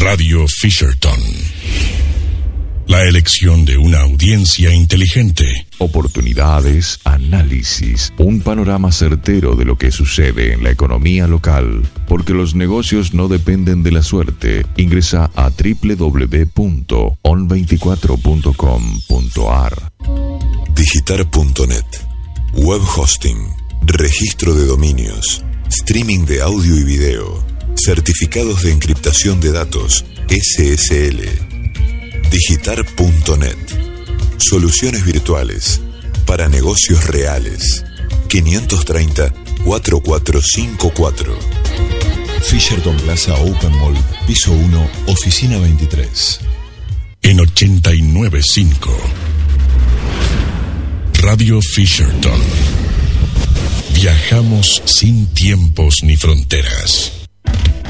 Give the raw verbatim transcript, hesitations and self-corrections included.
Radio Fisherton. La elección de una audiencia inteligente. Oportunidades, análisis, un panorama certero de lo que sucede en la economía local, porque los negocios no dependen de la suerte. Ingresa a doble u doble u doble u punto on veinticuatro punto com punto a r. Digitar punto net. Web hosting, registro de dominios, streaming de audio y video, certificados de encriptación de datos, S S L. Digitar punto net. Soluciones virtuales para negocios reales. quinientos treinta, cuarenta y cuatro cincuenta y cuatro. Fisherton Plaza Open Mall, piso uno, oficina veintitrés. En ochenta y nueve punto cinco. Radio Fisherton. Viajamos sin tiempos ni fronteras.